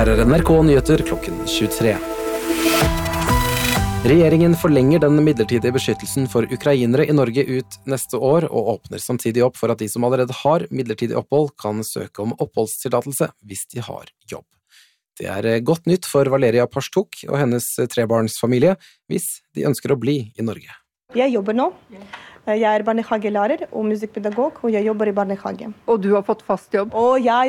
Her NRK Nyheter klokken 23. Regjeringen forlenger den midlertidige beskyttelsen for ukrainere i Norge ut neste år, og åpner samtidig opp for at de som allerede har midlertidig opphold, kan søke om oppholdstillatelse hvis de har jobb. Det er godt nytt for Valeria Parstuk og hennes trebarnsfamilie, hvis de ønsker å bli i Norge. Jeg jobber nå. Jeg er barnehagelærer og musikkpedagog, og jeg jobber i barnehage. Og du har fått fast jobb? Og ja,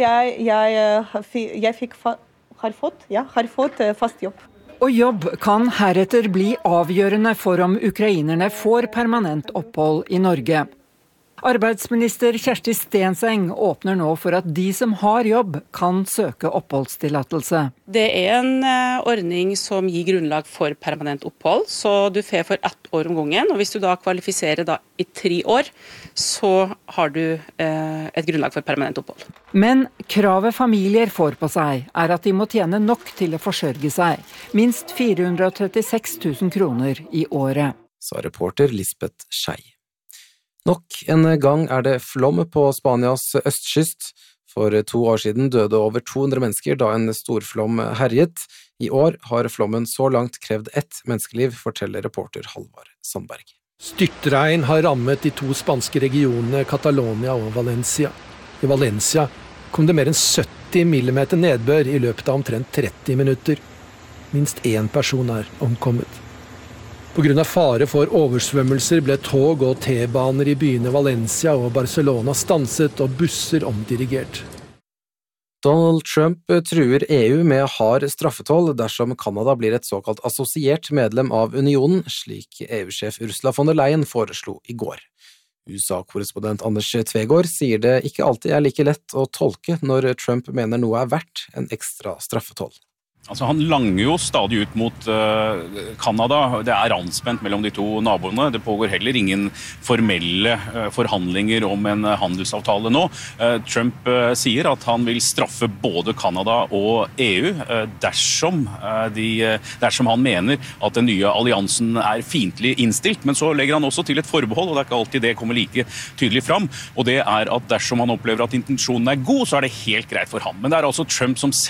jeg har fått fast jobb. Og jobb kan heretter bli avgjørende for om ukrainerne får permanent opphold i Norge. Arbeidsminister Kjersti Stenseng åpner nå for at de som har jobb kan søke oppholdstillatelse. Det er en ordning som gir grunnlag for permanent opphold, så du får for 1 år om gangen. Og hvis du da kvalifiserer i 3 år, så har du et grunnlag for permanent opphold. Men kravet familier får på seg er at de må tjene nok til å forsørge seg. Minst 436 000 kroner i året. Sa reporter Lisbeth Skei. Nok en gang er det flom på Spanias østkyst. For 2 år siden døde over 200 mennesker da en storflom herjet. I år har flommen så langt krevd 1 menneskeliv, forteller reporter Halvard Sandberg. Styrtregn har rammet de 2 spanske regionene Catalonia og Valencia. I Valencia kom det mer enn 70 millimeter nedbør i løpet av omtrent 30 minutter. Minst 1 person er omkommet. På grunn av fare for oversvømmelser ble tog og T-baner i byene Valencia og Barcelona stanset og busser omdirigert. Donald Trump truer EU med hard straffetoll dersom Kanada blir et såkalt assosiert medlem av unionen, slik EU-sjef Ursula von der Leyen foreslo i går. USA-korrespondent Anders Tvegård sier det ikke alltid er like lett å tolke når Trump mener noe er verdt en ekstra straffetoll. Altså, han langer jo stadig ut mot Kanada. Det er anspent mellom de 2 naboene. Det pågår heller ingen formelle forhandlinger om en handelsavtale nå. Trump sier at han vil straffe både Kanada og EU dersom han mener at den nye alliansen er fiendtlig innstilt. Men så legger han også til et forbehold, og det er ikke alltid det kommer like tydelig fram. Og det er at dersom han opplever at intensjonen er god, så er det helt greit for ham. Men det er altså Trump som